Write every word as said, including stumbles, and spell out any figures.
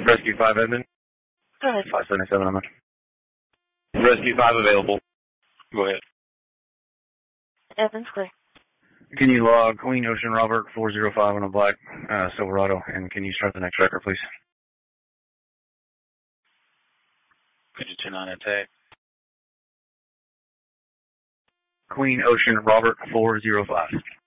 Rescue five, Edmund. Go ahead. five seventy-seven, I'm in. Rescue five available. Go ahead. Edmund's clear. Can you log Queen Ocean Robert four zero five on a black uh, Silverado, and can you start the next record, please? Could you turn on attack? Queen Ocean Robert four zero five.